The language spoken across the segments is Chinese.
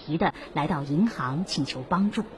提的来到银行请求帮助。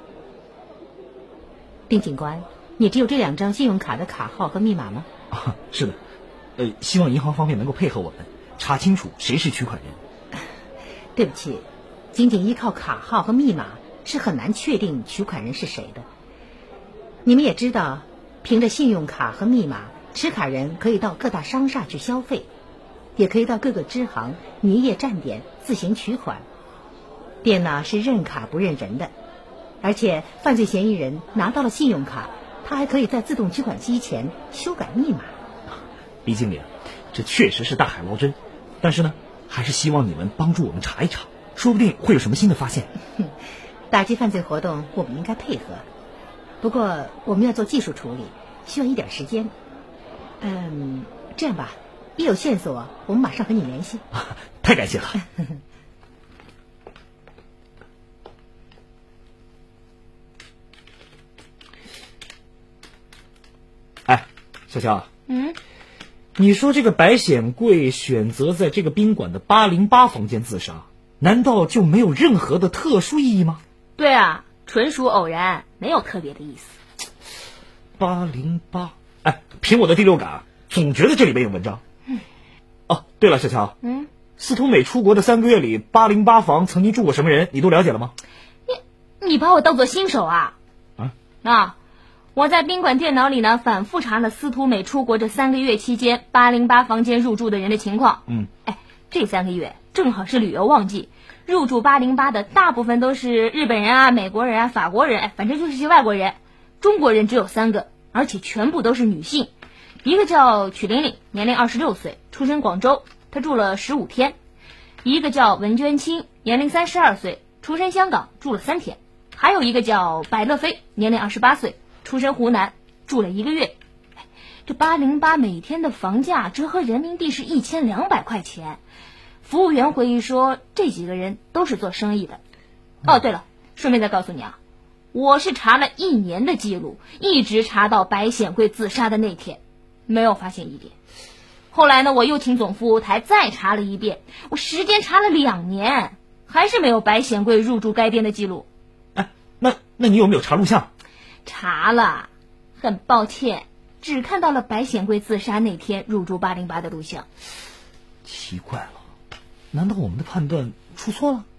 丁警官，你只有这2张信用卡的卡号和密码吗？ 是的，希望银行方面能够配合我们，查清楚谁是取款人。 对不起，仅仅依靠卡号和密码是很难确定取款人是谁的。你们也知道，凭着信用卡和密码，持卡人可以到各大商厦去消费，也可以到各个支行、营业站点自行取款。电脑是认卡不认人的，而且犯罪嫌疑人拿到了信用卡，他还可以在自动取款机前修改密码。 李经理，这确实是大海捞针，但是呢，还是希望你们帮助我们查一查，说不定会有什么新的发现。 打击犯罪活动我们应该配合，不过我们要做技术处理，需要一点时间。这样吧，一有线索我们马上和你联系。 太感谢了。哎，小乔，你说这个白显贵选择在这个宾馆的808房间自杀，难道就没有任何的特殊意义吗？ 对啊，纯属偶然，没有特别的意思。 808，凭我的第六感，总觉得这里面有文章。哦，对了，小乔，司徒美出国的3个月里，808房曾经住过什么人，你都了解了吗？ 你把我当作新手啊？我在宾馆电脑里呢，反复查了司徒美出国这3个月期间808房间入住的人的情况。这3个月正好是旅游旺季，入住808的大部分都是日本人啊、美国人啊、法国人，反正就是些外国人。中国人只有3个，而且全部都是女性。一个叫曲玲玲，年龄26岁，出身广州，她住了15天。一个叫文娟清，年龄32岁，出身香港，住了3天。还有一个叫白乐飞，年龄28岁，出身湖南，住了1个月。这808每天的房价折合人民币是1200块钱。服务员回忆说，这几个人都是做生意的。对了，顺便再告诉你啊，我是查了1年的记录，一直查到白显贵自杀的那天，没有发现疑点。后来呢，我又请总服务台再查了一遍，我时间查了2年，还是没有白显贵入住该店的记录。 那你有没有查录像？ 查了，很抱歉，只看到了白显贵自杀那天入住808的录像。 奇怪了，难道我们的判断出错了？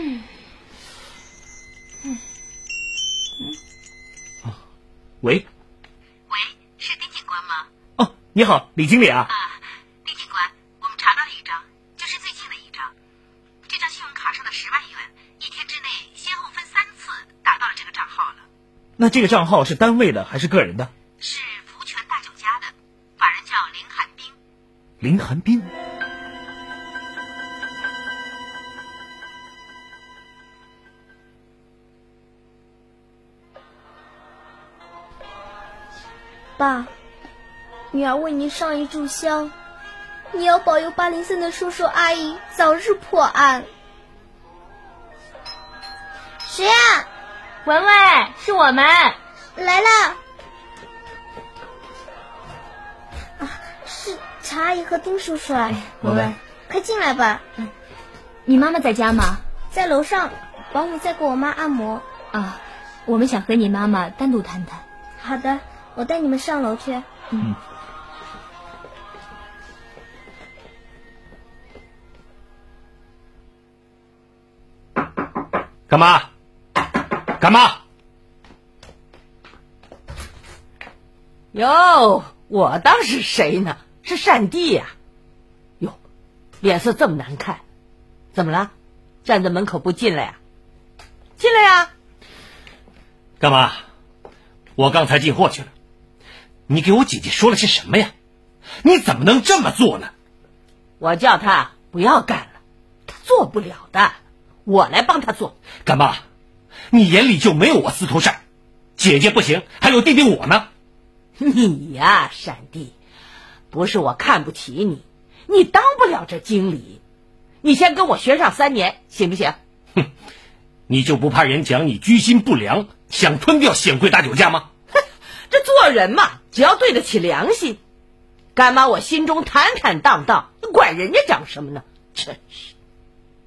喂， 是丁警官吗？ 你好，李经理啊。 丁警官，我们查到了一张，就是最近的一张。这张信用卡上的10万元，一天之内先后分3次打到了这个账号了。 那这个账号是单位的还是个人的？ 是福泉大酒家的，法人叫林寒冰。 林寒冰？ 爸，女儿为您上一炷香，你要保佑803的叔叔阿姨早日破案。谁啊？ 文文，是我们来了。是查阿姨和丁叔叔。 文文， 快进来吧。 你妈妈在家吗？ 在楼上，保姆在给我妈按摩。 我们想和你妈妈单独谈谈。 好的，我带你们上楼去。 干嘛？干嘛？ 哟，我当是谁呢？是善弟呀。哟，脸色这么难看，怎么了？站在门口不进来呀？进来呀！ 干嘛？我刚才进货去了。你给我姐姐说了些什么呀？你怎么能这么做呢？ 我叫她不要干了，她做不了的，我来帮她做。 干妈，你眼里就没有我司徒善？姐姐不行，还有弟弟我呢。 你呀，善弟，不是我看不起你，你当不了这经理。你先跟我学上3年，行不行？ 哼，你就不怕人讲你居心不良，想吞掉显贵大酒家吗？ 这做人嘛，只要对得起良心。干妈我心中坦坦荡荡，管人家讲什么呢？真是。